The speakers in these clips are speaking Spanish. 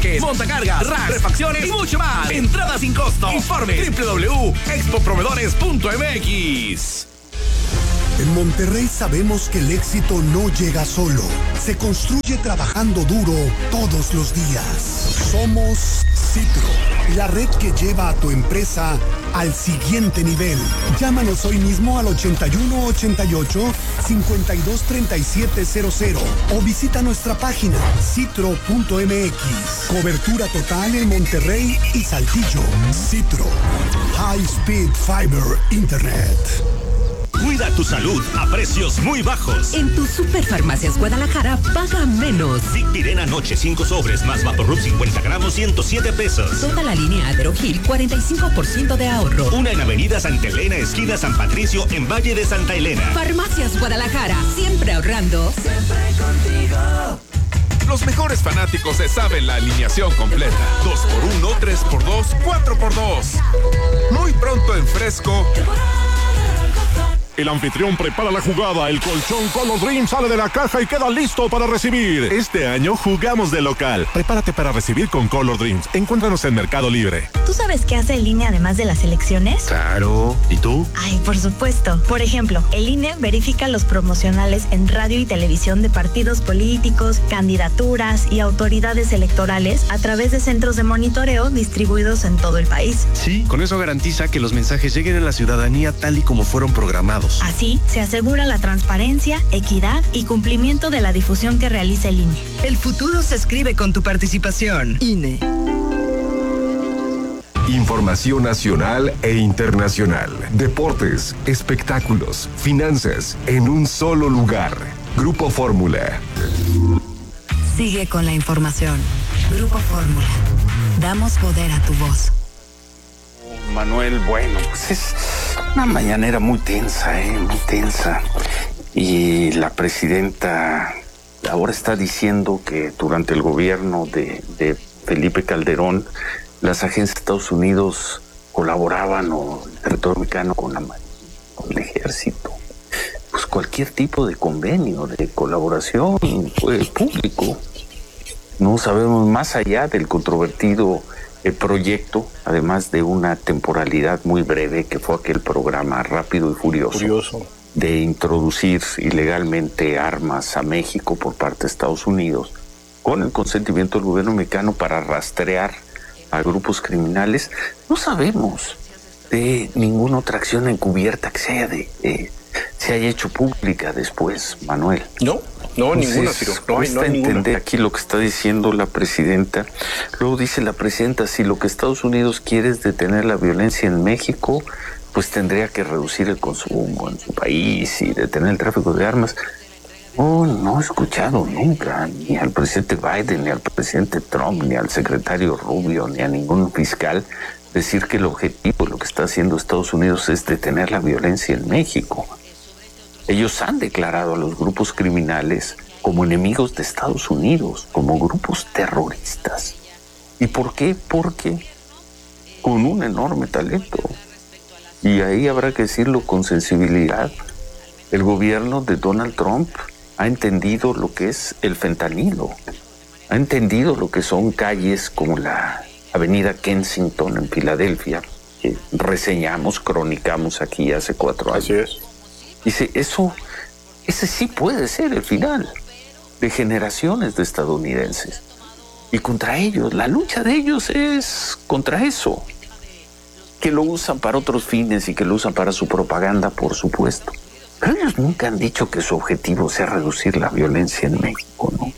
remolques, montacargas, racks, refacciones y mucho más. Entrada sin costo. Informe www.expoproveedores.mx. En Monterrey sabemos que el éxito no llega solo, se construye trabajando duro todos los días. Somos Citro, la red que lleva a tu empresa al siguiente nivel. Llámanos hoy mismo al 8188-523700 o visita nuestra página citro.mx. Cobertura total en Monterrey y Saltillo. Citro, High Speed Fiber Internet. Cuida tu salud a precios muy bajos. En tu Superfarmacias Guadalajara, paga menos. Victirena Noche, 5 sobres más Vaporub 50 gramos, 107 pesos. Toda la línea Adderogil, 45% de ahorro. Una en Avenida Santa Elena, esquina San Patricio, en Valle de Santa Elena. Farmacias Guadalajara, siempre ahorrando. Siempre contigo. Los mejores fanáticos se saben la alineación completa. 2x1, 3x2, 4x2. Muy pronto en Fresco. El anfitrión prepara la jugada, el colchón Color Dream sale de la caja y queda listo para recibir. Este año jugamos de local. Prepárate para recibir con Color Dreams. Encuéntranos en Mercado Libre. ¿Tú sabes qué hace el INE además de las elecciones? Claro. ¿Y tú? Ay, por supuesto. Por ejemplo, el INE verifica los promocionales en radio y televisión de partidos políticos, candidaturas y autoridades electorales a través de centros de monitoreo distribuidos en todo el país. Sí, con eso garantiza que los mensajes lleguen a la ciudadanía tal y como fueron programados. Así, se asegura la transparencia, equidad y cumplimiento de la difusión que realiza el INE. El futuro se escribe con tu participación. INE. Información nacional e internacional. Deportes, espectáculos, finanzas, en un solo lugar. Grupo Fórmula. Sigue con la información. Grupo Fórmula. Damos poder a tu voz. Manuel, bueno, pues es una mañanera muy tensa, muy tensa. Y la presidenta ahora está diciendo que durante el gobierno de Felipe Calderón, las agencias de Estados Unidos colaboraban, o el territorio mexicano, con el ejército. Pues cualquier tipo de convenio, de colaboración público. No sabemos más allá del controvertido proyecto, además de una temporalidad muy breve que fue aquel programa Rápido y Furioso. De introducir ilegalmente armas a México por parte de Estados Unidos con el consentimiento del gobierno mexicano para rastrear a grupos criminales. No sabemos de ninguna otra acción encubierta que se haya hecho pública después, Manuel. No, ninguna, Ciro. No hay entender ninguna. Aquí lo que está diciendo la presidenta. Luego dice la presidenta, si lo que Estados Unidos quiere es detener la violencia en México, pues tendría que reducir el consumo en su país y detener el tráfico de armas. No he escuchado nunca ni al presidente Biden, ni al presidente Trump, ni al secretario Rubio, ni a ningún fiscal decir que el objetivo de lo que está haciendo Estados Unidos es detener la violencia en México. Ellos han declarado a los grupos criminales como enemigos de Estados Unidos, como grupos terroristas. ¿Y por qué? Porque con un enorme talento, y ahí habrá que decirlo con sensibilidad, el gobierno de Donald Trump ha entendido lo que es el fentanilo, ha entendido lo que son calles como la avenida Kensington en Filadelfia, que reseñamos, cronicamos aquí hace 4 años. Así es. Dice, ese sí puede ser el final de generaciones de estadounidenses. Y contra ellos, la lucha de ellos es contra eso. Que lo usan para otros fines y que lo usan para su propaganda, por supuesto. Pero ellos nunca han dicho que su objetivo sea reducir la violencia en México, ¿no?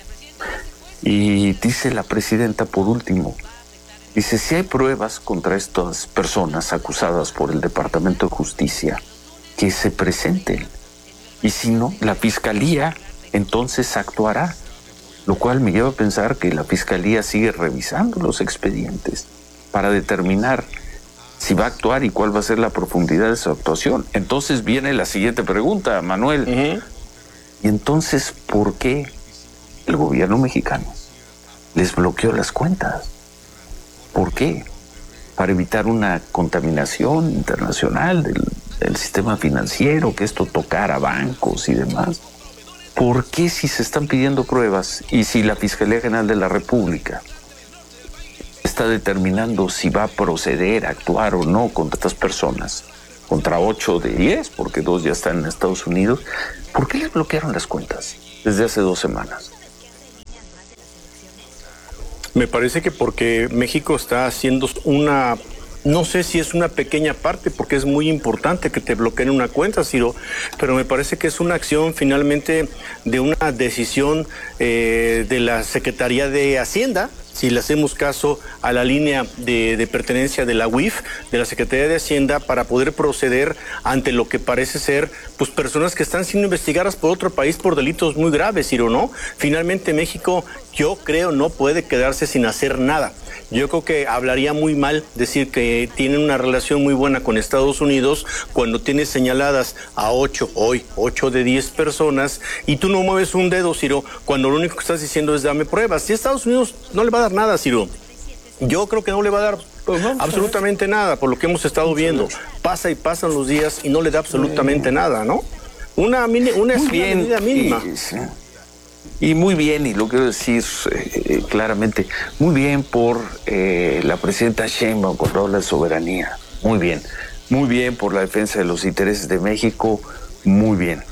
Y dice la presidenta, por último, dice, si hay pruebas contra estas personas acusadas por el Departamento de Justicia, que se presenten. Y si no, la Fiscalía entonces actuará. Lo cual me lleva a pensar que la Fiscalía sigue revisando los expedientes para determinar si va a actuar y cuál va a ser la profundidad de su actuación. Entonces viene la siguiente pregunta, Manuel. ¿Y entonces por qué el gobierno mexicano les bloqueó las cuentas? ¿Por qué? Para evitar una contaminación internacional del sistema financiero, que esto tocara bancos y demás. ¿Por qué, si se están pidiendo pruebas y si la Fiscalía General de la República está determinando si va a proceder a actuar o no contra estas personas, contra 8 de 10, porque 2 ya están en Estados Unidos. ¿Por qué les bloquearon las cuentas desde hace 2 semanas? Me parece que porque México está haciendo una, no sé si es una pequeña parte, porque es muy importante que te bloqueen una cuenta, Ciro, pero me parece que es una acción finalmente de una decisión de la Secretaría de Hacienda, si le hacemos caso a la línea de pertenencia de la UIF, de la Secretaría de Hacienda, para poder proceder ante lo que parece ser pues personas que están siendo investigadas por otro país por delitos muy graves, Ciro, ¿no? Finalmente México, yo creo, no puede quedarse sin hacer nada. Yo creo que hablaría muy mal decir que tienen una relación muy buena con Estados Unidos cuando tienes señaladas a 8 de 10 personas y tú no mueves un dedo, Ciro, cuando lo único que estás diciendo es dame pruebas. Y Estados Unidos no le va a dar nada, Ciro. Yo creo que no le va a dar absolutamente nada, por lo que hemos estado viendo. Pasa y pasan los días y no le da absolutamente nada, ¿no? Una medida mínima. Y muy bien, y lo quiero decir claramente, muy bien por la presidenta Sheinbaum cuando habla de soberanía. Muy bien por la defensa de los intereses de México, muy bien.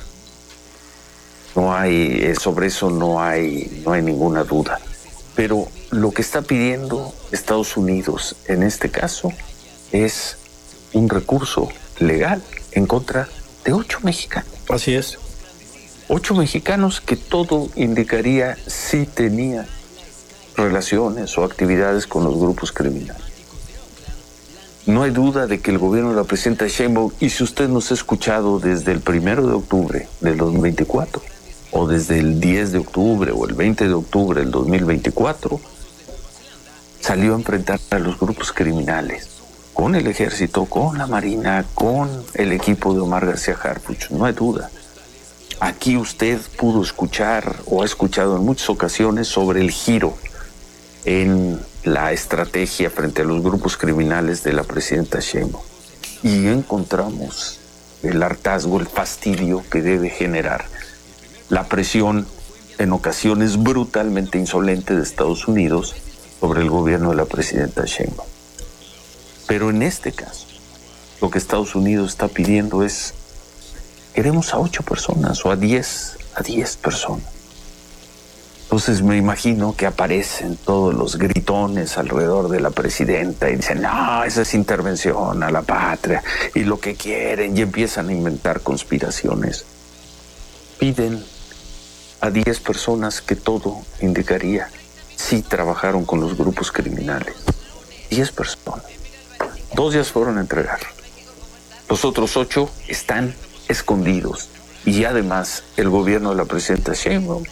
No hay, sobre eso no hay ninguna duda. Pero lo que está pidiendo Estados Unidos en este caso es un recurso legal en contra de 8 mexicanos. Así es. 8 mexicanos que todo indicaría si tenían relaciones o actividades con los grupos criminales. No hay duda de que el gobierno de la presidenta Sheinbaum, y si usted nos ha escuchado desde el 1 de octubre del 2024, o desde el 10 de octubre o el 20 de octubre del 2024, salió a enfrentar a los grupos criminales, con el ejército, con la marina, con el equipo de Omar García Harfuch, no hay duda. Aquí usted pudo escuchar o ha escuchado en muchas ocasiones sobre el giro en la estrategia frente a los grupos criminales de la presidenta Sheinbaum. Y encontramos el hartazgo, el fastidio que debe generar la presión en ocasiones brutalmente insolente de Estados Unidos sobre el gobierno de la presidenta Sheinbaum. Pero en este caso, lo que Estados Unidos está pidiendo es: queremos a 8 personas o a 10 personas. Entonces me imagino que aparecen todos los gritones alrededor de la presidenta y dicen, no, esa es intervención a la patria y lo que quieren, y empiezan a inventar conspiraciones. Piden a 10 personas que todo indicaría sí trabajaron con los grupos criminales. 10 personas. 2 ya se fueron a entregar. Los otros 8 están escondidos. Y además el gobierno de la presidenta Sheinbaum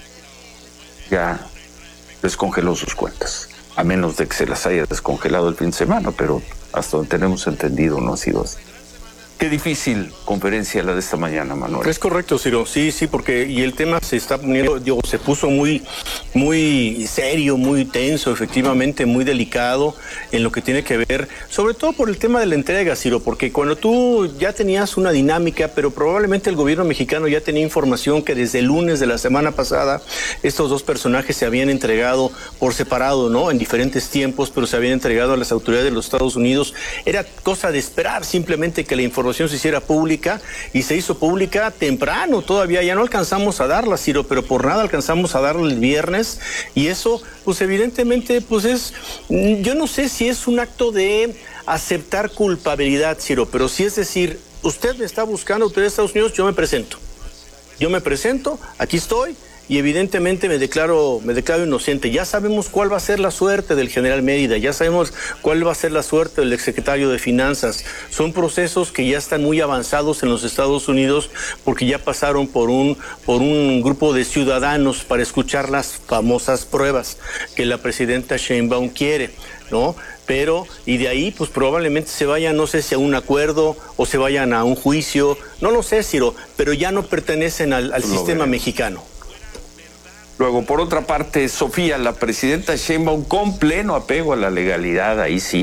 ya descongeló sus cuentas, a menos de que se las haya descongelado el fin de semana, pero hasta donde tenemos entendido no ha sido así. Qué difícil conferencia la de esta mañana, Manuel. Es correcto, Ciro. Sí, porque y el tema se está poniendo, se puso muy serio, muy tenso, efectivamente, muy delicado en lo que tiene que ver, sobre todo por el tema de la entrega, Ciro, porque cuando tú ya tenías una dinámica, pero probablemente el gobierno mexicano ya tenía información que desde el lunes de la semana pasada estos 2 personajes se habían entregado por separado, ¿no? En diferentes tiempos, pero se habían entregado a las autoridades de los Estados Unidos. Era cosa de esperar simplemente que la información se hiciera pública, y se hizo pública temprano todavía. Ya no alcanzamos a darla, Ciro, pero por nada alcanzamos a darla el viernes, y eso pues evidentemente pues es, yo no sé si es un acto de aceptar culpabilidad, Ciro, pero sí es decir, usted me está buscando, autoridad de Estados Unidos, yo me presento, aquí estoy, y evidentemente me declaro inocente. Ya sabemos cuál va a ser la suerte del general Mérida, ya sabemos cuál va a ser la suerte del exsecretario de Finanzas. Son procesos que ya están muy avanzados en los Estados Unidos, porque ya pasaron por un grupo de ciudadanos para escuchar las famosas pruebas que la presidenta Sheinbaum quiere, ¿no? Pero, y de ahí, pues probablemente se vayan, no sé si a un acuerdo o se vayan a un juicio, no lo sé, Ciro, pero ya no pertenecen al sistema mexicano. Luego, por otra parte, Sofía, la presidenta Sheinbaum, con pleno apego a la legalidad, ahí sí,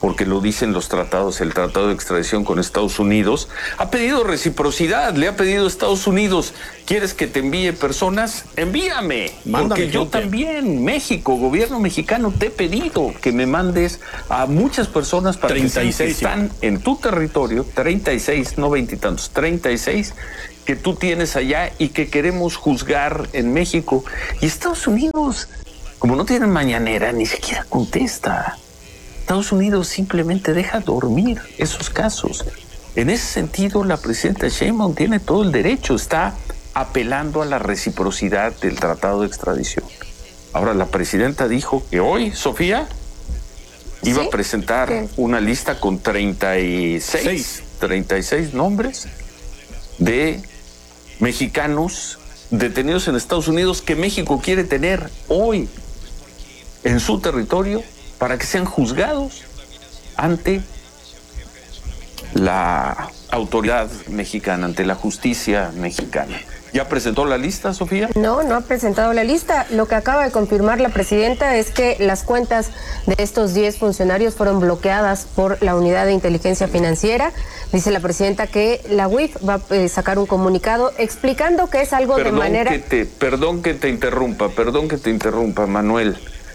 porque lo dicen los tratados, el tratado de extradición con Estados Unidos, ha pedido reciprocidad, le ha pedido a Estados Unidos, ¿quieres que te envíe personas? Envíame, porque yo también, México, gobierno mexicano, te he pedido que me mandes a muchas personas para 36 que están en tu territorio, 36, no 20 y tantos, 36 que tú tienes allá y que queremos juzgar en México. Y Estados Unidos, como no tienen mañanera, ni siquiera contesta. Estados Unidos simplemente deja dormir esos casos. En ese sentido, la presidenta Sheinbaum tiene todo el derecho, está apelando a la reciprocidad del tratado de extradición. Ahora, la presidenta dijo que hoy, Sofía, iba a presentar una lista con 36 nombres de mexicanos detenidos en Estados Unidos que México quiere tener hoy en su territorio para que sean juzgados ante la autoridad mexicana, ante la justicia mexicana. ¿Ya presentó la lista, Sofía? No ha presentado la lista. Lo que acaba de confirmar la presidenta es que las cuentas de estos 10 funcionarios fueron bloqueadas por la Unidad de Inteligencia Financiera. Dice la presidenta que la UIF va a sacar un comunicado explicando que es algo de manera... Perdón que te interrumpa, Manuel.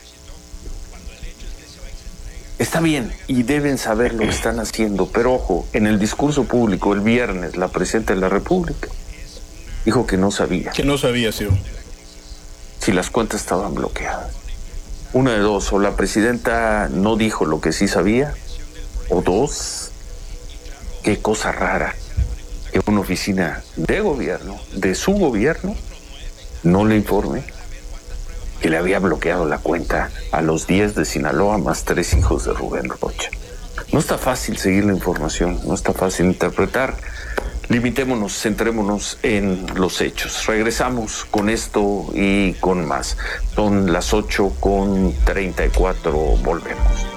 Está bien, y deben saber lo que están haciendo, pero ojo, en el discurso público el viernes, la presidenta de la República dijo que no sabía. Que no sabía, sí. Si las cuentas estaban bloqueadas. Una de dos, o la presidenta no dijo lo que sí sabía, o dos, qué cosa rara que una oficina de gobierno, de su gobierno, no le informe que le había bloqueado la cuenta a los 10 de Sinaloa más 3 hijos de Rubén Rocha. No está fácil seguir la información, no está fácil interpretar. Limitémonos, centrémonos en los hechos. Regresamos con esto y con más. Son las 8:34, volvemos.